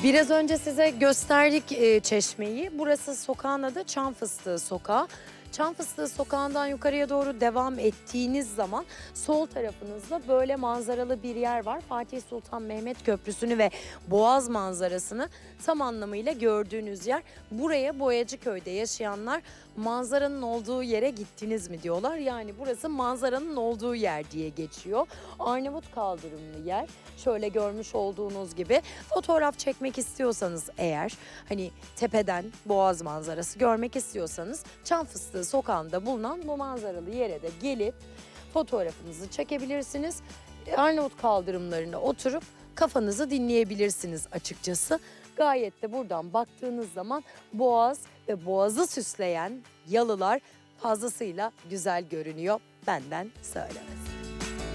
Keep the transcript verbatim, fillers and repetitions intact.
Biraz önce size gösterdik e, çeşmeyi. Burası sokağın adı Çam Fıstığı Sokağı. Çam Fıstığı Sokağı'ndan yukarıya doğru devam ettiğiniz zaman sol tarafınızda böyle manzaralı bir yer var. Fatih Sultan Mehmet Köprüsü'nü ve Boğaz manzarasını tam anlamıyla gördüğünüz yer. Buraya Boyacıköy'de yaşayanlar manzaranın olduğu yere gittiniz mi diyorlar. Yani burası manzaranın olduğu yer diye geçiyor. Arnavut kaldırımlı yer. Şöyle görmüş olduğunuz gibi fotoğraf çekmek istiyorsanız eğer, hani tepeden Boğaz manzarası görmek istiyorsanız Çam Fıstığı Sokağı'nda bulunan bu manzaralı yere de gelip fotoğrafınızı çekebilirsiniz. Arnavut kaldırımlarına oturup kafanızı dinleyebilirsiniz açıkçası. Gayet de buradan baktığınız zaman Boğaz ve Boğaz'ı süsleyen yalılar fazlasıyla güzel görünüyor. Benden söylemesi.